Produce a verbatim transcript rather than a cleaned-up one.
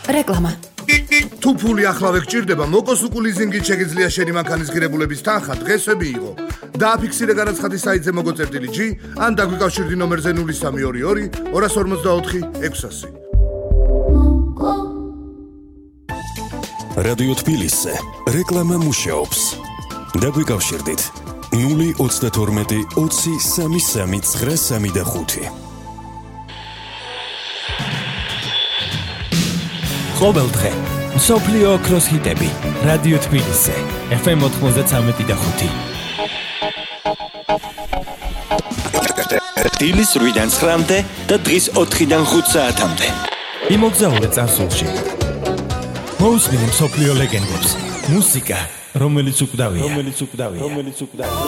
რეკლამა. თუ ფული ახლავე გჭირდება, მოკოსუკუ ლიზინგით შეგიძლია შენი მანქანის ღირებულების თანხა დღესვე მიიღო. დააფიქსირე განაცხადი საიტზე მოგოწერტილი ჯი, ან დაგვიკავშირდი ნომერზე ნული სამი ორი ორი ორას ორმოცდაოთხი ექვსასი. რადიო თბილისზე რეკლამა მუშაობს. დაგვიკავშირდით ნული ოცდათორმეტი ოცი სამი სამი ცხრა სამი და ხუთი. ყოველ დღე მსოფლიო ოქროს ჰიტები რადიო თბილისზე ეფ ემ ოთხმოცდათვრამეტი და ხუთი. დილის რვიდან ცხრამდე და დღის ოთხიდან ხუთ საათამდე. იმოგზაურე წარსულში. მოусმინე მსოფლიო ლეგენდებს. მუსიკა, რომელიც უკვდავია.